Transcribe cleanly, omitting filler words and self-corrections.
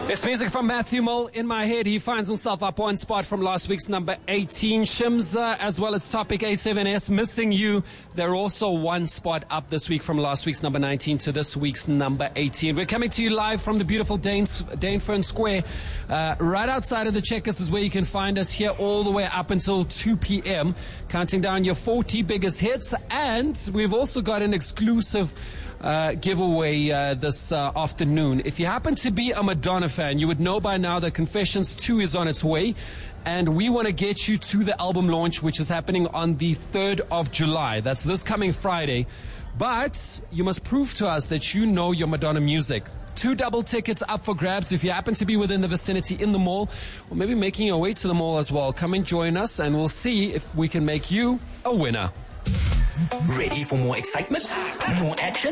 It's music from Matthew Mull in my head. He finds himself up one spot from last week's number 18. Shimza, as well as Topic A7S, Missing You. They're also one spot up this week from last week's number 19 to this week's number 18. We're coming to you live from the beautiful Dainfern Square. Right outside of the Checkers is where you can find us here all the way up until 2 p.m. Counting down your 40 biggest hits. And we've also got an exclusive giveaway this afternoon. If you happen to be a Madonna fan, you would know by now that Confessions 2 is on its way, and we want to get you to the album launch, which is happening on the 3rd of July. That's this coming Friday. But you must prove to us that you know your Madonna music. 2 double tickets up for grabs if you happen to be within the vicinity in the mall, or maybe making your way to the mall as well. Come and join us, and we'll see if we can make you a winner. Ready for more excitement? More action?